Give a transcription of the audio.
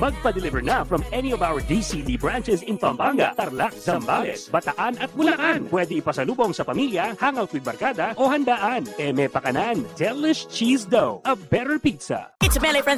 Magpa-deliver na from any of our DCD branches in Pampanga, Tarlac, Zambales, Bataan at Bulacan. Pwede ipasalubong sa pamilya, hangout with barkada o handaan. Eme Pakanan, Delish Cheese Dough, a better pizza. It's Meli Friends